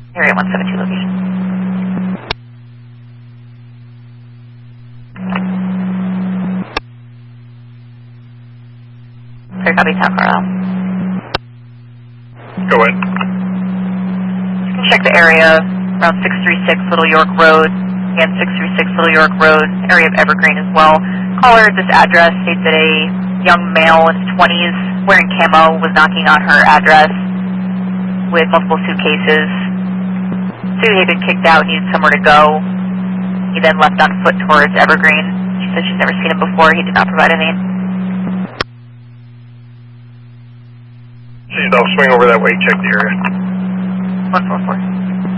Area 172 location. Clear copy, Town Carlisle. Go ahead. You can check the area around 636 Little York Road. Again, 636 Little York Road, area of Evergreen as well. Caller at this address states that a young male in his 20s wearing camo was knocking on her address with multiple suitcases. So he had been kicked out, needed somewhere to go. He then left on foot towards Evergreen. She said she's never seen him before. He did not provide a name. I'll swing over that way, check the area. 144.